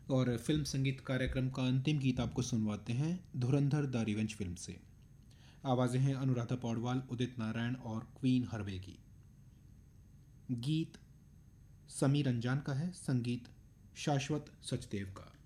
और फिल्म संगीत कार्यक्रम का अंतिम गीत आपको सुनवाते हैं धुरंधर द रिवेंज फिल्म से। आवाज़ें हैं अनुराधा पौडवाल, उदित नारायण और क्वीन हरवे की। गीत समीर अंजान का है, संगीत शाश्वत सचदेव का।